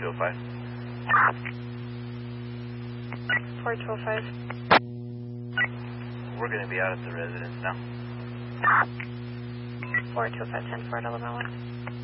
4205. 4205. We're going to be out at the residence now. 4205, 10 4 11 1.